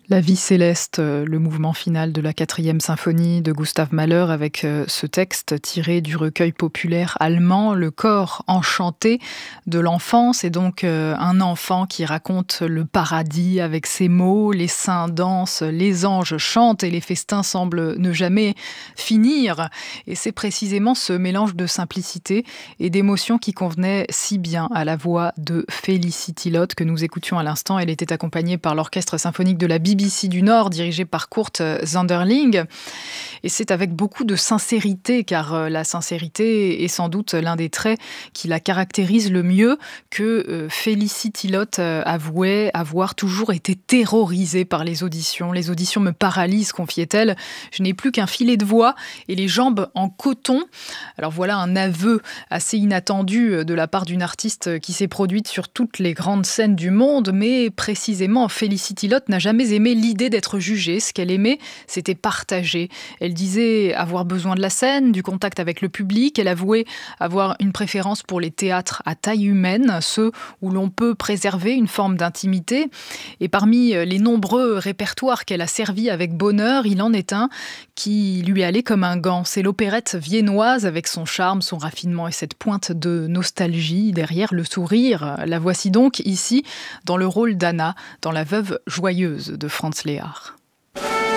La vie céleste, le mouvement final de la 4e symphonie de Gustav Mahler avec, ce texte tiré du recueil populaire allemand Le corps enchanté de l'enfant. C'est donc, un enfant qui raconte le paradis avec ses mots, les saints dansent, les anges chantent et les festins semblent ne jamais finir. Et c'est précisément ce mélange de simplicité et d'émotion qui convenait si bien à la voix de Felicity Lott que nous écoutions à l'instant. Elle était accompagnée par l'Orchestre symphonique de la BBC du Nord, dirigé par Kurt Zanderling. Et c'est avec beaucoup de sincérité, car la sincérité est sans doute l'un des traits qui la caractérise le mieux, que Felicity Lott avouait avoir toujours été terrorisée par les auditions. Les auditions me paralysent, confiait-elle. Je n'ai plus qu'un filet de voix et les jambes en coton. Alors voilà un aveu assez inattendu de la part d'une artiste qui s'est produite sur toutes les grandes scènes du monde, mais précisément Felicity Lott n'a jamais aimé l'idée d'être jugée. Ce qu'elle aimait, c'était partager. Elle disait avoir besoin de la scène, du contact avec le public. Elle avouait avoir une préférence pour les théâtres à taille humaine, ceux où l'on peut préserver une forme d'intimité. Et parmi les nombreux répertoires qu'elle a servis avec bonheur, il en est un qui lui allait comme un gant. C'est l'opérette viennoise avec son charme, son raffinement et cette pointe de nostalgie derrière le sourire. La voici donc ici dans le rôle d'Anna, dans La Veuve joyeuse de Franz Lehár.